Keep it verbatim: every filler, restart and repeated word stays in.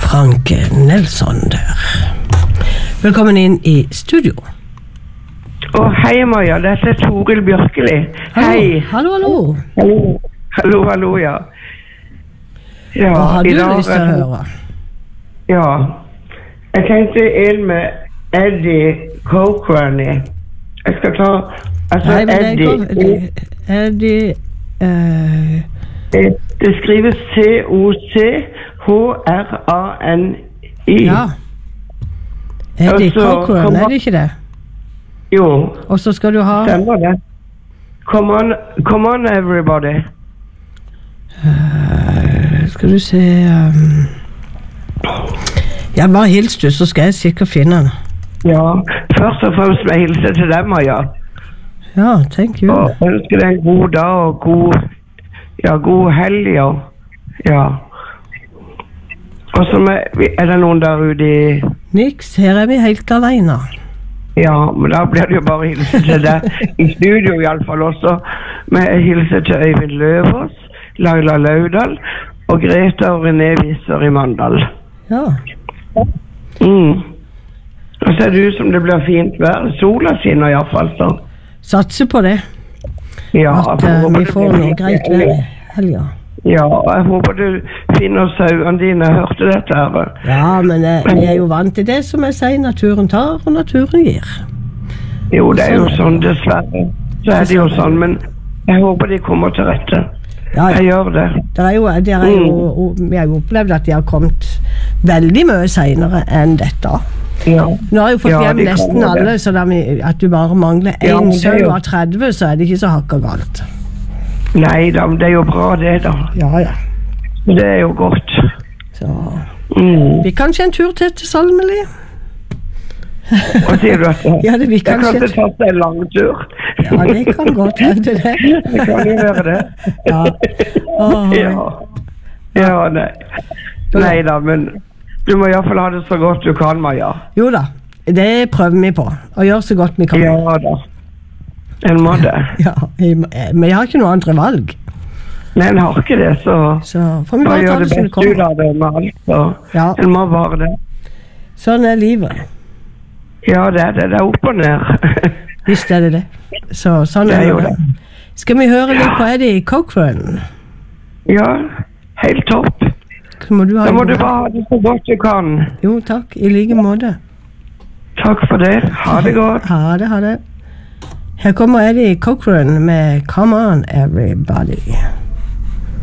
Frank Nelson der. Velkommen inn i studio. Å, hei Maja, dette er Toril Bjørkeli. Hei. Hallo, hallo. Hallo, hallo, hallo, ja. Ja, hva har du dag, lyst til å høre? Ja, jeg tenkte inn med Eddie Cochran. Jeg skal ta, altså Nei, men Eddie. Det er Eddie... Uh, det skrives C O C H R A N I. Ja. Eddie Også, Cochran, er det ikke det? Jo. Og så skal du ha... Stemmer det. Come on, come on everybody. Uh, skal du se... Um, ja, bare hils du, så skal jeg sikkert finne den. Ja, først og fremst vil jeg hilse til dem, Maja. Ja, thank you. Og ønsker deg en god dag og god, ja, god helg, ja. Ja. Og så med, er det noen der ute i... Niks, her er vi helt alene. Ja, men da blir det jo bare hilse til deg i studio i alle fall også. Med hilse til Øyvind Løvås, Laila Laudal og Greta og René Visser i Mandal. Ja. Mm. Og så er det ut som det blir fint vær. Sola skinner i hvert fall, så. Satser på det. Ja, at uh, vi får noe greit vær i helga. Ja, jeg håper du finner sauene dine. Hørte dette her? Ja, men uh, vi er jo vant til det som jeg sier, naturen tar og naturen gir. Jo, det er jo sånn, dessverre. Så er det jo sånn, men jeg håper de kommer til rette. Ja, jeg gjør det. Det er jo, det er jo, mm. Vi har jo opplevd at de har kommet veldig mye senere enn dette. Ja. Nå har jeg jo fått ja, hjem nesten alle, så vi, at du bare mangler ja, en sau av tretti, så er det ikke så hakka galt. Nei da, men det er jo bra det da. Ja, ja. Det er jo godt. Så mm. vi kanskje en tur til til Salmeli? Hva sier du at det? Ja, det vi jeg kan ikke tatt en lang tur. Ja, det kan godt hende det. Det kan jo være det. Ja. Åh. Ja. Ja, nei. Nei da, men du må i hvert fall ha det så godt du kan, Maja. Jo da, det prøver vi på. Å gjøre så godt vi kan. Ja da. En må det. Ja, men jeg har ikke noe andre valg. Nei, en har ikke det, så... Så får vi bare ta det som det kommer. Da gjør det best ut av det med alt, så ja. En må bare det. Sånn er livet. Ja, det er det. Det er opp og ned. Visst er det det. Så sånn er det. Jo det. Skal vi høre litt på Eddie Cochran? Ja, helt topp. Må du ha da må du bare ha det så godt du kan. Jo, takk. I like måte. Takk for det. Ha det godt. Ha det, ha det. Her kommer Eddie Cochran med Come On Everybody.